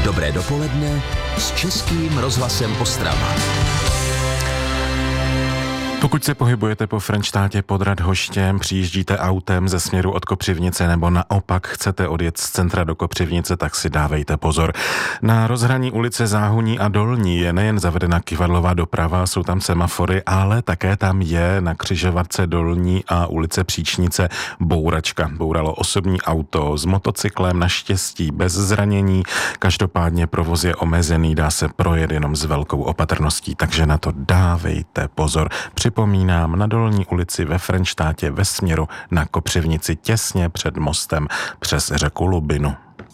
Dobré dopoledne s Českým rozhlasem Ostrava. Pokud se pohybujete po Frenštátě pod Radhoštěm, přijíždíte autem ze směru od Kopřivnice nebo naopak chcete odjet z centra do Kopřivnice, tak si dávejte pozor. Na rozhraní ulice Záhoní a Dolní je nejen zavedena kyvadlová doprava, jsou tam semafory, ale také tam je na křižovatce Dolní a ulice Příčnice bouračka. Bouralo osobní auto s motocyklem, naštěstí bez zranění. Každopádně provoz je omezený, dá se projet jenom s velkou opatrností, takže na to dávejte pozor. Připomínám, na Dolní ulici ve Frenštátě ve směru na Kopřivnici těsně před mostem přes řeku Lubinu.